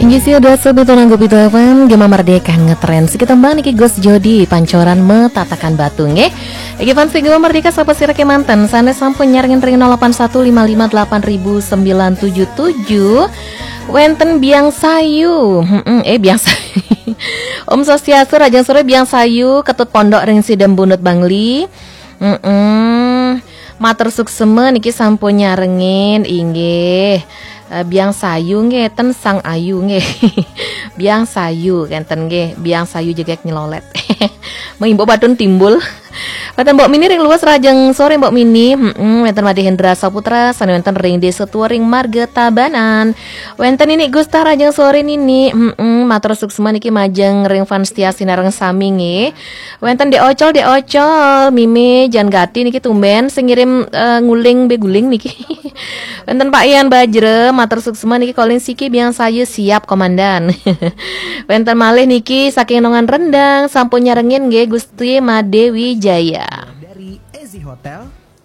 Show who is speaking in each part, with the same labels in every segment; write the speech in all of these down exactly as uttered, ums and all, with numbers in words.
Speaker 1: Inggih sia dua sobat orang gopi tuan Gema Merdeka ngetren Sekitembang niki Gus Jodi Pancoran metatakan batu nge Iki fans Gema Merdeka Sapa sira ke manten Sana sampun nyaringin ring nol delapan satu lima lima delapan sembilan tujuh tujuh Wenten biang sayu hmm, Eh biang sayu Om Sosiasu Rajang Sore biang sayu Ketut pondok ring sidem bunut Bangli hmm, hmm. Matur sukseme niki sampun nyarengin Inggih Uh, biang sayu nge ten sang ayu nge biang sayu kenten nge biang sayu juga nyelolet mengimbau batun timbul wenten mbok mini ring luas rajang sore mbok mini heeh wenten Madi Hendra Saputra sane wenten ring desa tua ring marga Tabanan wenten ini Gusta rajang sore nini heeh matur suksema niki majeng ring Van Setia Sinareng sami nge wenten de ocol de ocol Mimi Jan Gati niki tumben sing ngirim uh, nguling be guling niki wenten Pak Ian Bajre matur suksema niki calling siki biang sayu siap komandan wenten malih niki saking nongan rendang sampun nyarengin nggih Gusti Madewi Jaya
Speaker 2: dari Ezi Hotel.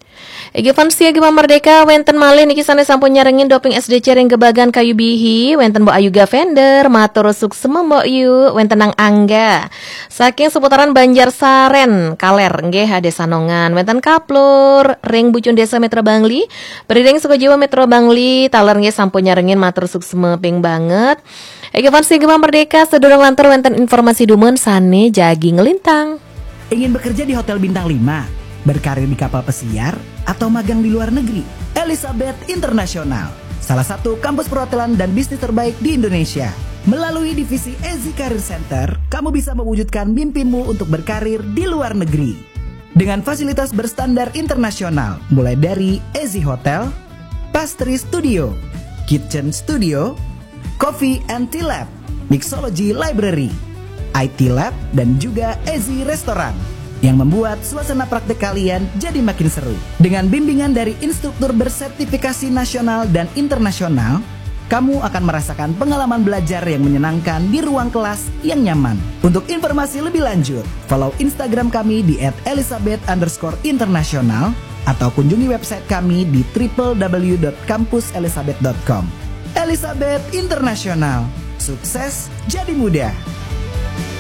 Speaker 1: Egi Fansia Gema Merdeka wenten malih niki sane sampun nyarengin doping S D C ring Gebagan Kayu Bihi wenten Mbok Ayu Gavender matur suksema Mbok Yu wenten Nang Angga saking seputaran Banjarsaren Kaler nggih ade sanongan wenten Kaplur ring Bucun Desa Metro Bangli beriring Suku Jawa Metro Bangli taler nggih sampun nyarengin matur suksema ping banget Egi Fansia Gema Merdeka sedurung lantur wenten informasi dumun sane jagi ngelintang.
Speaker 2: Ingin bekerja di Hotel Bintang lima, berkarir di kapal pesiar, atau magang di luar negeri? Elizabeth International, salah satu kampus perhotelan dan bisnis terbaik di Indonesia. Melalui divisi Ezi Career Center, kamu bisa mewujudkan mimpimu untuk berkarir di luar negeri. Dengan fasilitas berstandar internasional, mulai dari Ezi Hotel, Pastry Studio, Kitchen Studio, Coffee and Tea Lab, Mixology Library, I T Lab, dan juga Ezi Restoran yang membuat suasana praktek kalian jadi makin seru. Dengan bimbingan dari instruktur bersertifikasi nasional dan internasional, kamu akan merasakan pengalaman belajar yang menyenangkan di ruang kelas yang nyaman. Untuk informasi lebih lanjut, follow Instagram kami di et elizabeth underscore international atau kunjungi website kami di w w w dot kampus elizabeth dot com. Elizabeth International, sukses jadi mudah.